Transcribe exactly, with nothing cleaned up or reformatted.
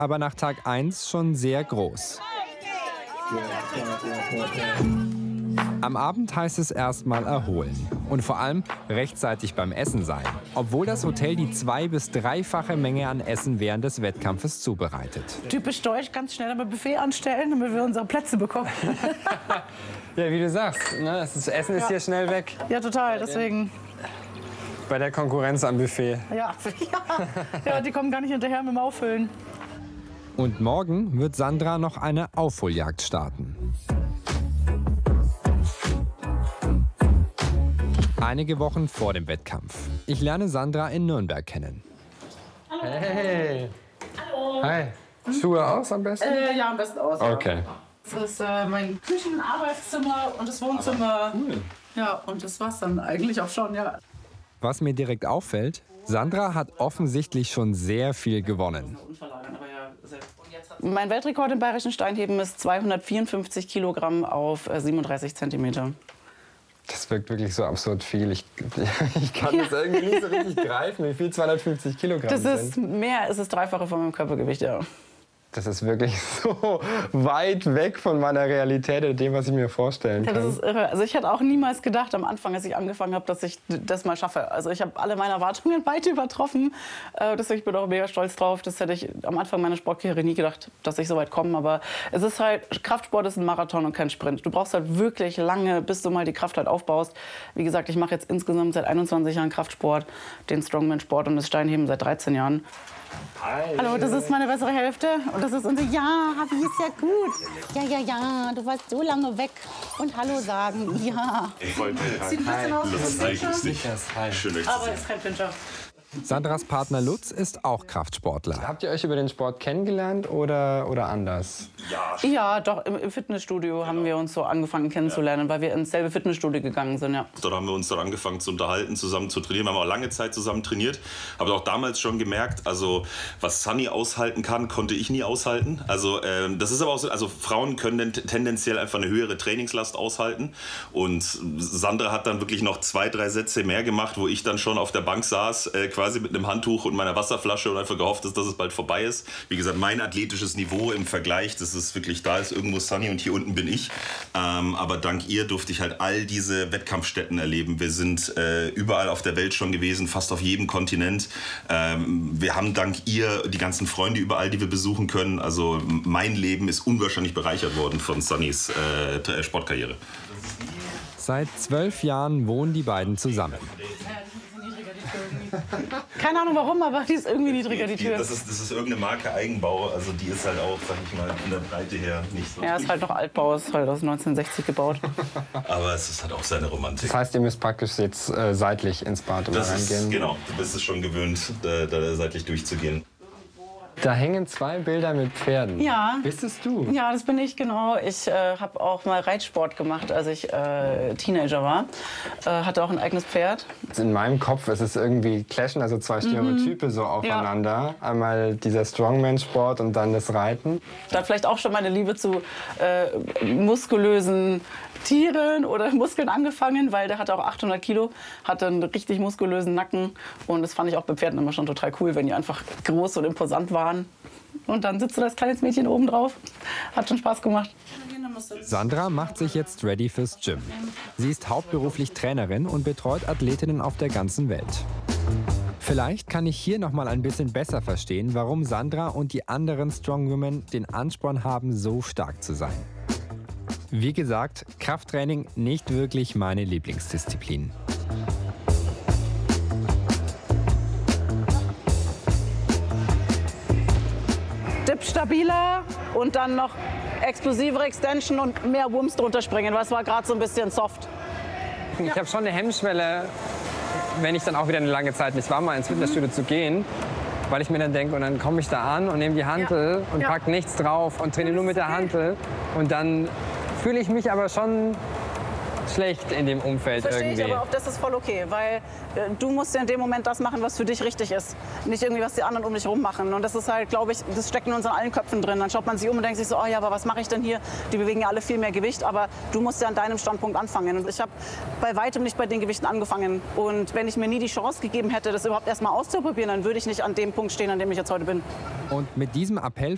aber nach Tag eins schon sehr groß. Am Abend heißt es erstmal erholen und vor allem rechtzeitig beim Essen sein, obwohl das Hotel die zwei- bis dreifache Menge an Essen während des Wettkampfes zubereitet. Typisch deutsch, ganz schnell am Buffet anstellen, damit wir unsere Plätze bekommen. Ja, wie du sagst, ne? Das Essen ist Ja. hier schnell weg. Ja, total, deswegen. Bei der Konkurrenz am Buffet. Ja, ja. Ja, die kommen gar nicht hinterher mit dem Auffüllen. Und morgen wird Sandra noch eine Aufholjagd starten. Einige Wochen vor dem Wettkampf. Ich lerne Sandra in Nürnberg kennen. Hey. Hallo. Hi. Schuhe aus am besten? Äh, ja, am besten aus. Ja. Okay. Das ist äh, mein Küchen-, Arbeitszimmer und das Wohnzimmer. Cool. Ja, und das war's dann eigentlich auch schon, ja. Was mir direkt auffällt, Sandra hat offensichtlich schon sehr viel gewonnen. Mein Weltrekord im bayerischen Steinheben ist zweihundertvierundfünfzig Kilogramm auf siebenunddreißig Zentimeter. Das wirkt wirklich so absurd viel. Ich, ich kann Ja. das irgendwie nicht so richtig greifen, wie viel zweihundertfünfzig Kilogramm Das sind. ist mehr, es ist das Dreifache von meinem Körpergewicht, ja. Das ist wirklich so weit weg von meiner Realität und dem, was ich mir vorstellen Ja, kann. das ist irre. Also ich hätte auch niemals gedacht am Anfang, als ich angefangen habe, dass ich das mal schaffe. Also ich habe alle meine Erwartungen weit übertroffen. Äh, deswegen bin ich auch mega stolz drauf. Das hätte ich am Anfang meiner Sportkarriere nie gedacht, dass ich so weit komme. Aber es ist halt, Kraftsport ist ein Marathon und kein Sprint. Du brauchst halt wirklich lange, bis du mal die Kraft halt aufbaust. Wie gesagt, ich mache jetzt insgesamt seit einundzwanzig Jahren Kraftsport, den Strongman-Sport und das Steinheben seit dreizehn Jahren. Hi. Hallo, das ist meine bessere Hälfte und das ist unser Ja, Habi ist ja gut. Ja, ja, ja, du warst so lange weg und Hallo sagen, ja. Sieht ein bisschen aus wie ein Pinscher, Schön, euch zu aber sehen. ist kein Pinscher. Sandras Partner Lutz ist auch Kraftsportler. Habt ihr euch über den Sport kennengelernt oder, oder anders? Ja, doch, im, im Fitnessstudio haben wir uns so angefangen kennenzulernen, weil wir ins selbe Fitnessstudio gegangen sind, ja. Dort haben wir uns dann angefangen zu unterhalten, zusammen zu trainieren. Wir haben auch lange Zeit zusammen trainiert. Habe auch damals schon gemerkt, also was Sunny aushalten kann, konnte ich nie aushalten. Also ähm, das ist aber auch so, also Frauen können tendenziell einfach eine höhere Trainingslast aushalten. Und Sandra hat dann wirklich noch zwei, drei Sätze mehr gemacht, wo ich dann schon auf der Bank saß, äh, quasi mit einem Handtuch und meiner Wasserflasche und einfach gehofft, dass, dass es bald vorbei ist. Wie gesagt, mein athletisches Niveau im Vergleich, das ist wirklich, da ist irgendwo Sunny und hier unten bin ich. Ähm, aber dank ihr durfte ich halt all diese Wettkampfstätten erleben. Wir sind äh, überall auf der Welt schon gewesen, fast auf jedem Kontinent. Ähm, wir haben dank ihr die ganzen Freunde überall, die wir besuchen können. Also mein Leben ist unwahrscheinlich bereichert worden von Sunnys äh, Sportkarriere. Seit zwölf Jahren wohnen die beiden zusammen. Keine Ahnung warum, aber die ist irgendwie niedriger, die Tür. Das ist, das ist irgendeine Marke Eigenbau, also die ist halt auch, sag ich mal, in der Breite her nicht so. Ja, ist halt noch Altbau, ist halt aus neunzehnhundertsechzig gebaut. Aber es ist halt auch seine Romantik. Das heißt, ihr müsst praktisch jetzt äh, seitlich ins Bad immer Das ist, reingehen. genau, du bist es schon gewöhnt, da, da seitlich durchzugehen. Da hängen zwei Bilder mit Pferden. Ja. Bist es du? Ja, das bin ich, genau. Ich äh, habe auch mal Reitsport gemacht, als ich äh, Teenager war. Äh, hatte auch ein eigenes Pferd. In meinem Kopf ist es irgendwie clashen, also zwei Stereotype so aufeinander. Einmal dieser Strongman-Sport und dann das Reiten. Da hat vielleicht auch schon meine Liebe zu äh, muskulösen Tieren oder Muskeln angefangen, weil der hatte auch achthundert Kilo, hatte einen richtig muskulösen Nacken. Und das fand ich auch bei Pferden immer schon total cool, wenn die einfach groß und imposant waren. Und dann sitzt du als kleines Mädchen oben drauf. Hat schon Spaß gemacht. Sandra macht sich jetzt ready fürs Gym. Sie ist hauptberuflich Trainerin und betreut Athletinnen auf der ganzen Welt. Vielleicht kann ich hier noch mal ein bisschen besser verstehen, warum Sandra und die anderen Strongwomen den Ansporn haben, so stark zu sein. Wie gesagt, Krafttraining nicht wirklich meine Lieblingsdisziplin. Dip stabiler und dann noch explosivere Extension und mehr Wumms drunter springen, weil es war gerade so ein bisschen soft. Ich habe schon eine Hemmschwelle, wenn ich dann auch wieder eine lange Zeit nicht war, mal ins Fitnessstudio zu gehen. Weil ich mir dann denke, und dann komme ich da an und nehme die Hantel Ja. und Ja. pack nichts drauf und trainiere nur mit der Hantel. Und dann fühle ich mich aber schon schlecht in dem Umfeld Verstehe irgendwie. ich, aber auch das ist voll okay, weil äh, du musst ja in dem Moment das machen, was für dich richtig ist. Nicht irgendwie, was die anderen um dich rum machen. Und das ist halt, glaube ich, das steckt in unseren allen Köpfen drin. Dann schaut man sich um und denkt sich so, oh ja, aber was mache ich denn hier? Die bewegen ja alle viel mehr Gewicht, aber du musst ja an deinem Standpunkt anfangen. Und ich habe bei weitem nicht bei den Gewichten angefangen. Und wenn ich mir nie die Chance gegeben hätte, das überhaupt erst mal auszuprobieren, dann würde ich nicht an dem Punkt stehen, an dem ich jetzt heute bin. Und mit diesem Appell